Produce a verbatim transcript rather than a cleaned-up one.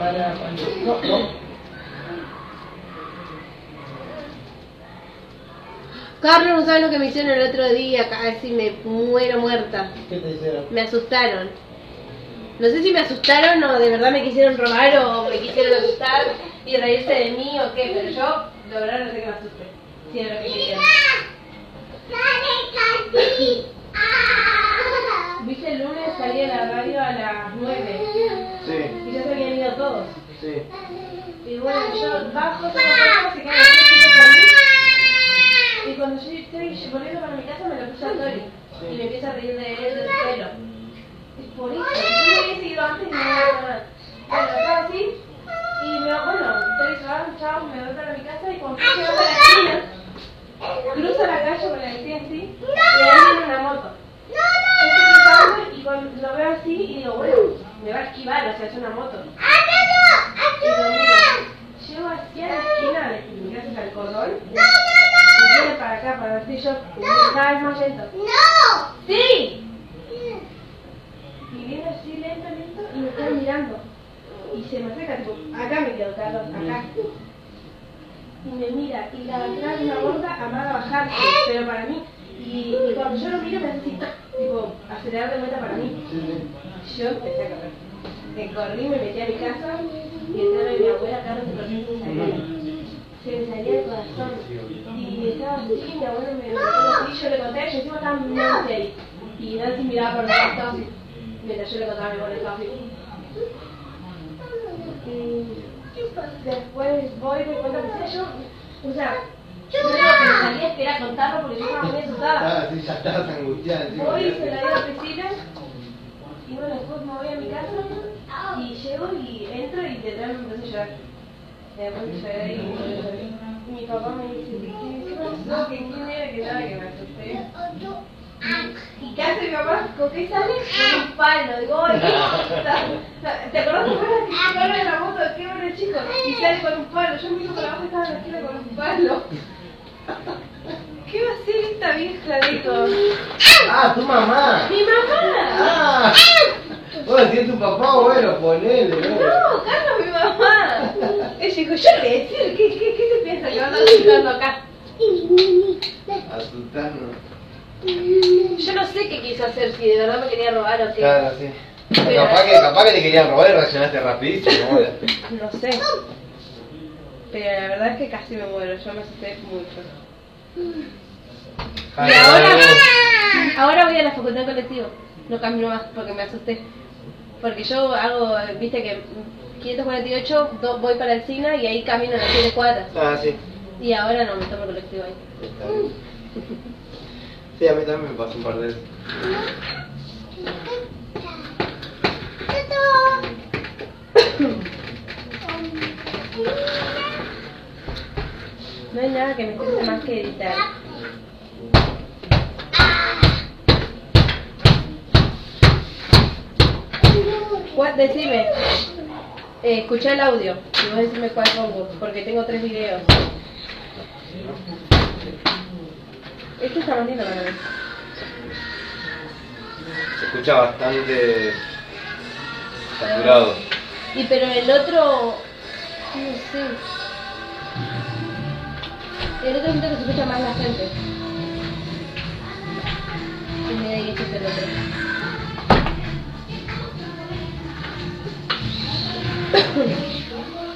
para cuando... No, no. Carlos, no sabes lo que me hicieron el otro día, casi me muero muerta. ¿Qué te hicieron? Me asustaron. No sé si me asustaron o de verdad me quisieron robar o me quisieron asustar y reírse de mí o qué, pero yo de verdad no sé que me asuste. Si era lo que querían. Viste, el lunes salí de la radio a las nueve. Sí. Y ya se habían ido todos. Sí. Y bueno, yo bajo, tomo cosas, se quedan aquí, quiero salir. Y cuando yo estoy volviendo para mi casa me lo puse a Tori. Sí. Y me empieza a reír de él, del pelo. Es por eso. Yo me había seguido antes y no me había nada. Bueno, estaba así. Y me bueno, Tori se va, chao, me voy para mi casa. Y cuando estoy llegando a la esquina, cruzo la calle con la vestida así. Y ahí viene una moto. Estoy cruzando y cuando lo veo así y digo, bueno, me va a esquivar, o sea, es una moto. Y lo miro. Llego hacia la esquina de mi casa hasta el cordón. Y viene para acá, para ver si yo cada vez más lento. ¡Sí! Y viene así lento, lento y me está mirando. Y se me acerca, tipo, acá me quedo, Carlos, acá. Y me mira, y la atrás de una gorda amaga a bajarse, pero para mí. Y, y cuando yo lo miro me hace así, tipo, acelerar de vuelta para mí. Yo empecé a correr. Me corrí, me metí a mi casa y entré a mi abuela, Carlos, y corrí y se salía. Se me salía el corazón. Y estaba así, mi abuelo me lo así, yo le conté, yo encima estaba muy ahí. Y Nancy miraba por los estaba así. Mientras yo le contaba a mi abuelo, estaba así. Y después voy y me cuento que sé yo, o sea, yo lo que me salía es que era contarlo porque yo estaba muy asustada. Ah, sí, ya estabas angustiada. Voy y se la digo a Priscila. Y bueno, después me voy a mi casa y llego y entro y detrás me empecé a llorar. Y después lloré y, y mi papá me dice, ¿qué, qué pasó? ¿Qué quién era que nada que me asusté? ¿Y qué hace mi papá? ¿Con qué sale? Con un palo. Digo, ¡ay, qué! ¿Te acordás que fuera que se corre de la moto? ¡Qué bueno, chico! Y sale con un palo. Yo me hizo con la baja estaba en la esquina con un palo. ¿Qué va a hacer esta vieja, digo? ¡Ah, tu mamá! ¡Mi mamá! ¡Ah! Bueno, si es tu papá, bueno, ponele, ¿no? No, Carlos, mi mamá. Ella dijo, yo le voy a decir, ¿qué, qué, qué se piensa que va a andar asustando acá? Asustarnos. Yo no sé qué quiso hacer, si de verdad me quería robar o qué. Claro, sí. Pero- Capaz que, capaz que te querían robar y reaccionaste rapidísimo, hola. No sé. Pero la verdad es que casi me muero, yo me asusté mucho. Y ahora, ahora voy a la facultad en colectivo. No camino más porque me asusté. Porque yo hago, viste que quinientos cuarenta y ocho do- voy para el Sina y ahí camino las siete cuadras. Ah, sí. Y ahora no, me tomo el colectivo ahí. Está bien. Sí, a mí también me pasó un par de veces. No hay nada que me estrese más que editar. ¿Cuál? Decime. Eh, escuché el audio y vos decime cuál pongo, porque tengo tres videos. Este está más lindo para mí. Se escucha bastante saturado. Y pero el otro, no sé. El otro siento que se escucha más la gente. Y mira, y este es el otro.